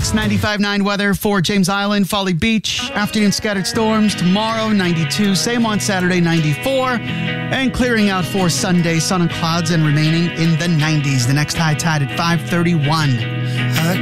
Next, 95.9 weather for James Island, Folly Beach. Afternoon scattered storms. Tomorrow, 92. Same on Saturday, 94. And clearing out for Sunday, sun and clouds and remaining in the 90s. The next high tide at 5:31.